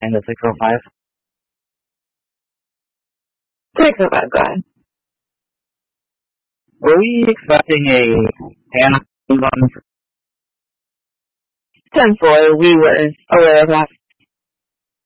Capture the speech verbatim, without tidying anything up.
And the six oh five? six oh five, go ahead. Were we expecting a hand on ten four, we were aware of that.